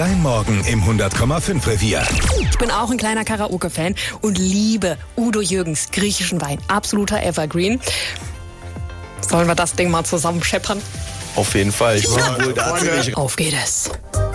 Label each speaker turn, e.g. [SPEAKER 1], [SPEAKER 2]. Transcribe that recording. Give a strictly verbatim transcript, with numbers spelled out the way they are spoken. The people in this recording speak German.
[SPEAKER 1] Dein Morgen im hundert Komma fünf Revier.
[SPEAKER 2] Ich bin auch ein kleiner Karaoke-Fan und liebe Udo Jürgens griechischen Wein. Absoluter Evergreen. Sollen wir das Ding mal zusammen scheppern?
[SPEAKER 3] Auf jeden Fall. Ich bin wohl da.
[SPEAKER 2] Auf geht es.